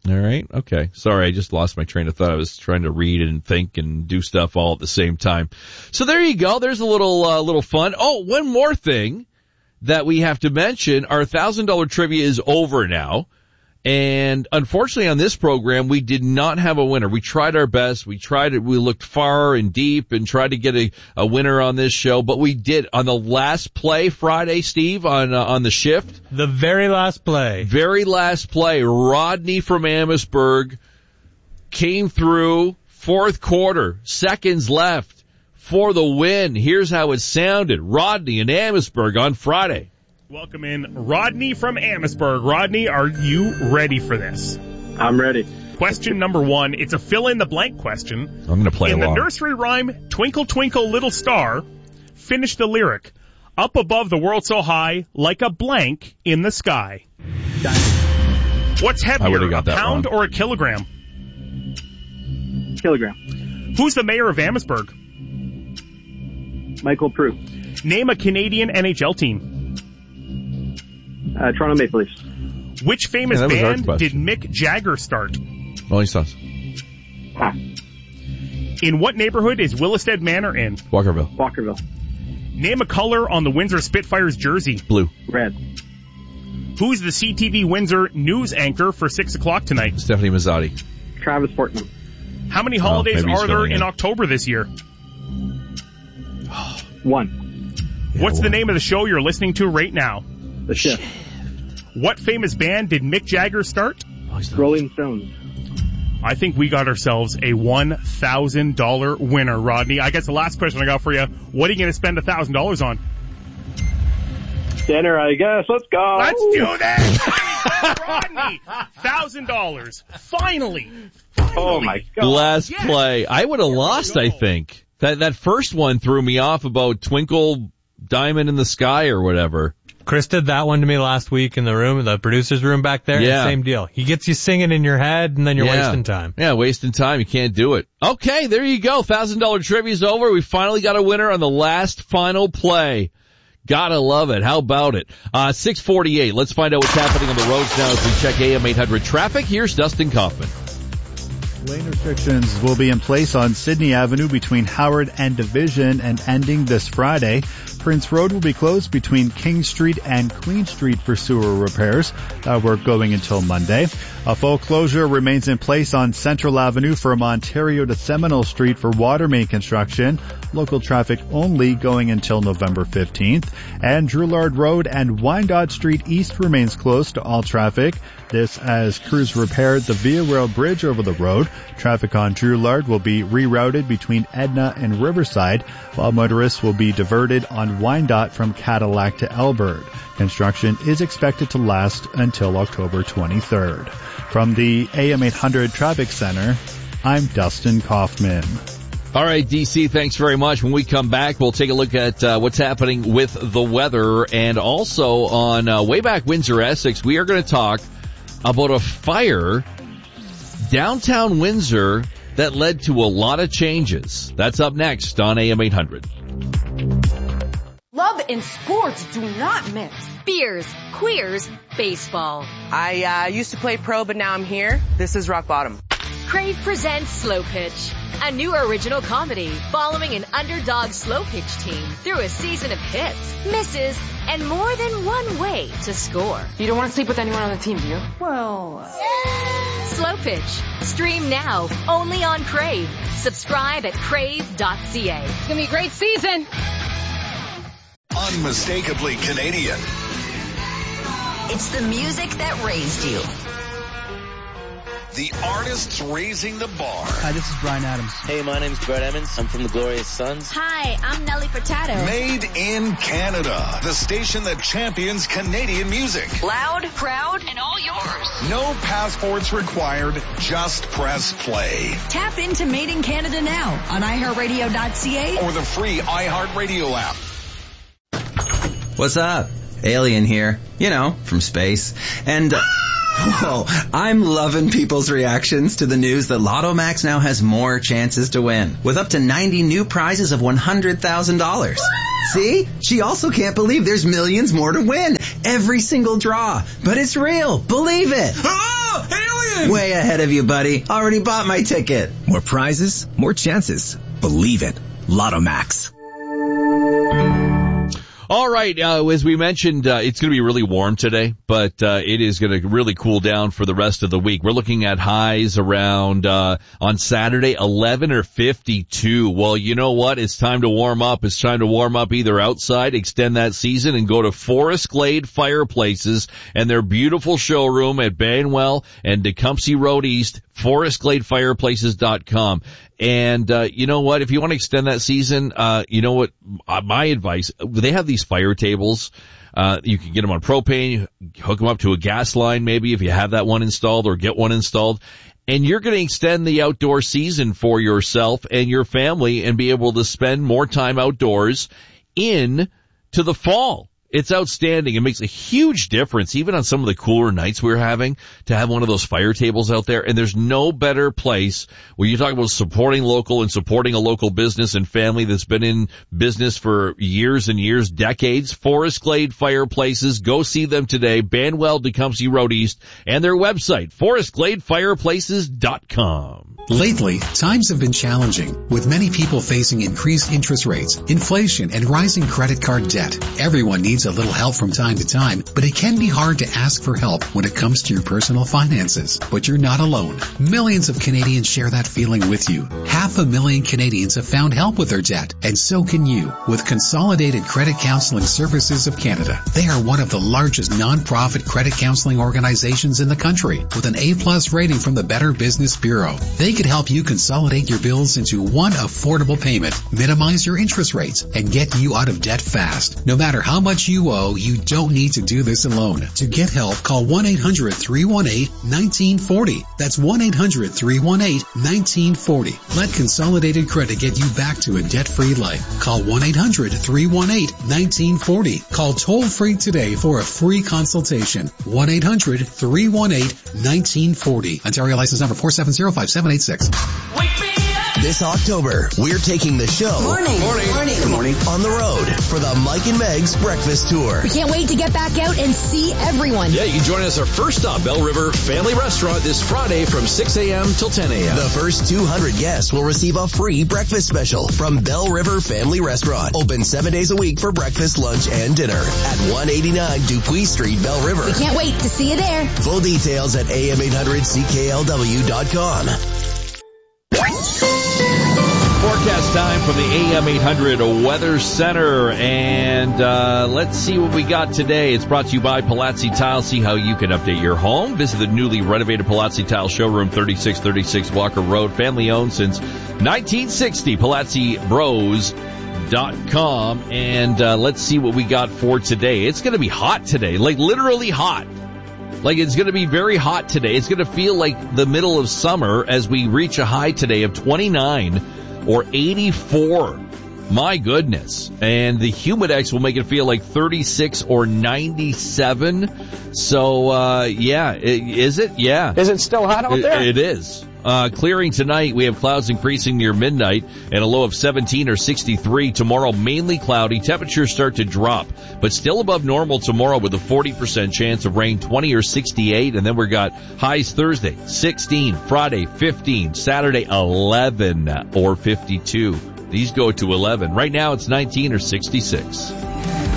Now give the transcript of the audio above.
All right. Okay. Sorry, I just lost my train of thought. I was trying to read and think and do stuff all at the same time. So there you go. There's a little fun. Oh, one more thing that we have to mention. Our $1,000 trivia is over now. And unfortunately on this program, we did not have a winner. We tried our best. We looked far and deep and tried to get a winner on this show, but we did on the last play Friday, Steve, on the shift. The very last play. Rodney from Amherstburg came through fourth quarter, seconds left for the win. Here's how it sounded. Rodney in Amherstburg on Friday. Welcome in Rodney from Amherstburg. Rodney, are you ready for this? I'm ready. Question number 1. It's a fill-in-the-blank question. I'm going to play along. In the nursery rhyme, Twinkle, Twinkle, Little Star, finish the lyric. Up above the world so high, like a blank in the sky. What's heavier, a pound or a kilogram? Kilogram. Who's the mayor of Amherstburg? Michael Prue. Name a Canadian NHL team. Toronto Maple Leafs. Which famous band did Mick Jagger start? Rolling Stones. In what neighborhood is Willisted Manor in? Walkerville. Name a color on the Windsor Spitfires jersey. Blue. Red. Who's the CTV Windsor news anchor for 6 o'clock tonight? Stephanie Mazzotti. Travis Portman. How many holidays are there in October this year? 1. What's the name of the show you're listening to right now? The Shift. What famous band did Mick Jagger start? Rolling Stones. I think we got ourselves a $1,000 winner, Rodney. I guess the last question I got for you, what are you going to spend $1,000 on? Dinner, I guess. Let's go. Let's do this! Rodney, $1,000. Finally. Oh, my God. Last play. I would have lost, I think. That first one threw me off about Twinkle Diamond in the Sky or whatever. Chris did that one to me last week in the room, the producer's room back there. Yeah. Same deal. He gets you singing in your head, and then you're wasting time. Yeah, wasting time. You can't do it. Okay, there you go. $1,000 trivia's over. We finally got a winner on the last final play. Gotta love it. How about it? 6:48. Let's find out what's happening on the roads now as we check AM 800 traffic. Here's Dustin Kaufman. Lane restrictions will be in place on Sydney Avenue between Howard and Division and ending this Friday. Prince Road will be closed between King Street and Queen Street for sewer repairs. Work going until Monday. A full closure remains in place on Central Avenue from Ontario to Seminole Street for water main construction. Local traffic only going until November 15th. And Drouillard Road and Wyandotte Street East remains closed to all traffic. This as crews repaired the Via Rail Bridge over the road. Traffic on Drouillard will be rerouted between Edna and Riverside, while motorists will be diverted on Wyandotte from Cadillac to Elbert. Construction is expected to last until October 23rd. From the AM 800 Traffic Center, I'm Dustin Kaufman. All right, DC, thanks very much. When we come back, we'll take a look at what's happening with the weather. And also on Wayback Windsor, Essex, we are going to talk about a fire downtown Windsor that led to a lot of changes. That's up next on AM 800. Love and sports do not mix. Beers, queers, baseball. I used to play pro, but now I'm here. This is rock bottom. Crave presents Slow Pitch, a new original comedy following an underdog slow pitch team through a season of hits, misses, and more than one way to score. You don't want to sleep with anyone on the team, do you? Well... Slow Pitch. Stream now, only on Crave. Subscribe at crave.ca. It's going to be a great season. Unmistakably Canadian. It's the music that raised you. The artists raising the bar. Hi, this is Brian Adams. Hey, my name's Brett Emmons. I'm from the Glorious Sons. Hi, I'm Nelly Furtado. Made in Canada. The station that champions Canadian music. Loud, proud, and all yours. No passports required. Just press play. Tap into Made in Canada now on iHeartRadio.ca or the free iHeartRadio app. What's up? Alien here. You know, from space. And... Whoa, I'm loving people's reactions to the news that Lotto Max now has more chances to win, with up to 90 new prizes of $100,000. See? She also can't believe there's millions more to win. Every single draw. But it's real. Believe it. Oh, alien! Way ahead of you, buddy. Already bought my ticket. More prizes, more chances. Believe it. Lotto Max. All right, as we mentioned, it's going to be really warm today, but it is going to really cool down for the rest of the week. We're looking at highs around, on Saturday, 11 or 52. Well, you know what? It's time to warm up. It's time to warm up either outside, extend that season, and go to Forest Glade Fireplaces and their beautiful showroom at Banwell and Tecumseh Road East, forestgladefireplaces.com. And, you know what? If you want to extend that season, you know what? My advice, they have these fire tables. You can get them on propane, hook them up to a gas line maybe if you have that one installed, or get one installed. And you're going to extend the outdoor season for yourself and your family and be able to spend more time outdoors into the fall. It's outstanding. It makes a huge difference, even on some of the cooler nights we're having, to have one of those fire tables out there. And there's no better place where you talk about supporting local and supporting a local business and family that's been in business for years and years, decades. Forest Glade Fireplaces. Go see them today. Banwell, Tecumseh Road East, and their website, forestgladefireplaces.com. Lately, times have been challenging, with many people facing increased interest rates, inflation, and rising credit card debt. Everyone needs a little help from time to time, but it can be hard to ask for help when it comes to your personal finances. But you're not alone. Millions of Canadians share that feeling with you. 500,000 Canadians have found help with their debt, and so can you, with Consolidated Credit Counseling Services of Canada. They are one of the largest non-profit credit counseling organizations in the country, with an A+ rating from the Better Business Bureau. They could help you consolidate your bills into one affordable payment, minimize your interest rates, and get you out of debt fast. No matter how much you owe, you don't need to do this alone. To get help, call 1-800-318-1940. That's 1-800-318-1940. Let Consolidated Credit get you back to a debt-free life. Call 1-800-318-1940. Call toll-free today for a free consultation. 1-800-318-1940. Ontario license number 4705786. This October, we're taking the show Morning on the road for the Mike and Meg's Breakfast Tour. We can't wait to get back out and see everyone. Yeah, you can join us our first stop, Bell River Family Restaurant, this Friday from 6 a.m. till 10 a.m. The first 200 guests will receive a free breakfast special from Bell River Family Restaurant. Open 7 days a week for breakfast, lunch, and dinner at 189 Dupuis Street, Bell River. We can't wait to see you there. Full details at am800cklw.com. Forecast time from the AM 800 Weather Center, and let's see what we got today. It's brought to you by Palazzi Tile. See how you can update your home. Visit the newly renovated Palazzi Tile showroom, 3636 Walker Road. Family owned since 1960. PalazziBros.com. And let's see what we got for today. It's going to be hot today, like literally hot. Like, it's going to be very hot today. It's going to feel like the middle of summer as we reach a high today of 29 or 84. My goodness. And the Humidex will make it feel like 36 or 97. So, yeah. Is it? Yeah. Is it still hot out there? It is. Clearing tonight, we have clouds increasing near midnight and a low of 17 or 63. Tomorrow, mainly cloudy. Temperatures start to drop, but still above normal tomorrow with a 40% chance of rain, 20 or 68. And then we've got highs Thursday, 16, Friday, 15, Saturday, 11 or 52. These go to 11. Right now, it's 19 or 66.